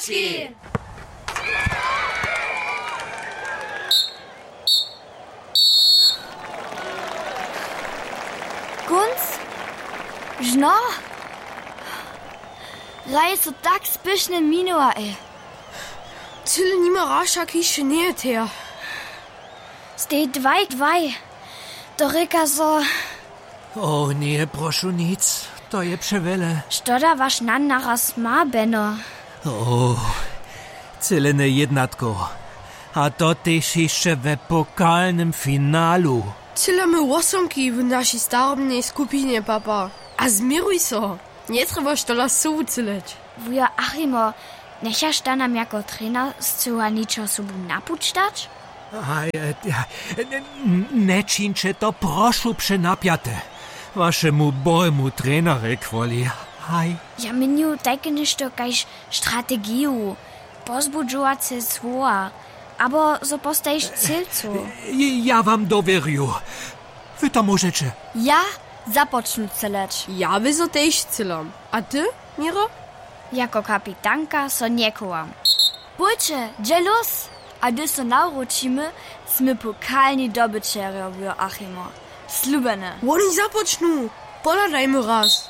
Kopaczki! Gunz? Żno? Raj so tak spieszne minęła, Tyle nima rasza kisze nie teja. Z tej dwaj. To ryka so... O nie, proszę nic. To je przewele. Sztoda wasz nan naraz ma, Benno. O, celene jednatko. A to też jeszcze we pokalnym finalu. Tyle my łosonki w naszej starobnej skupinie, papa. A zmiruj so. Nie trzebaš tola souceleć. Wuja Achimo, nechaš ta nam jako trener zcela ničo sobu napučtać? Ne činče to prošu prenapiate. Vašemu bojemu trenere kvoli. Haj. Ja menju tajke nešto kajž strategiju, pozbudžovace słowa, abo so postaješ celcu. Ja wam doверю. Wy to możecie. Ja započnu celeć. Ja by so tež celam. A ty, Miro? Jako kapitanka so niekołam. Bójcie, gdzie los? A gdy so nauročimy, sme pokalni dobyčerjo, wujo Achimo. Slubene. Oni započnu. Poladajmy raz.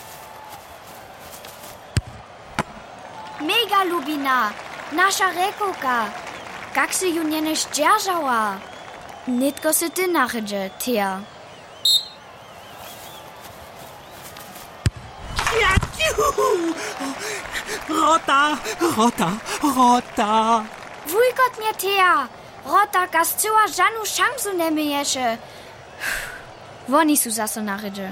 Mega lubina, nasza rekołka. Jak se ju nie zdzierżała? Nitko se ty nachydże, Tia. Rota. Wujkot nie Tia. Rota kascyła żanu szansu nie myjesze. Woni su zaso nachydże.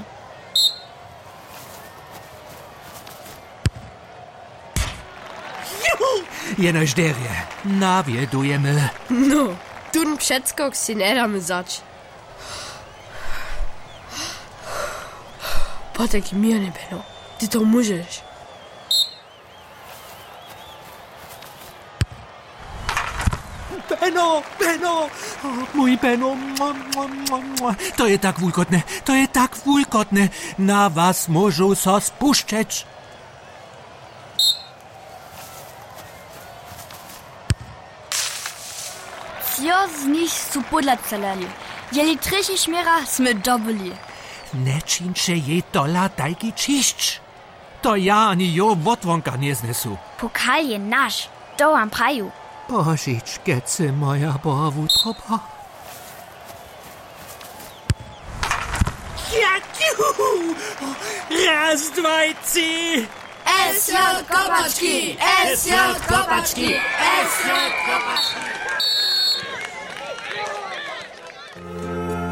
Jenož derje. Nawiedujemy. No, tun předskok si nedamy zač. Potek mirne, Benno. Ty to můžeš. Benno! O, mój Benno! To je tak wulkotne. Na was możu so spuszczeć. Cio z nich su podlaceleli. Jeli triši šmira sme dobili. Ne činče jej tola tajki čišć. To ja ani jo votvonka nie znesu. Pokal je naš. To vam praju. Božič, kece moja bohavu tropa. Raz, dvaj, ci! SJ Kopaczki! SJ Kopaczki! SJ Kopaczki!